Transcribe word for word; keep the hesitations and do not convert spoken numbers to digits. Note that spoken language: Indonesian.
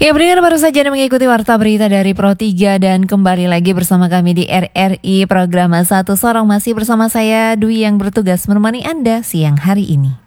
Ya, pendengar baru saja Anda mengikuti Warta Berita dari Pro tiga dan kembali lagi bersama kami di R R I program Satu Sorong, masih bersama saya Dwi yang bertugas menemani Anda siang hari ini.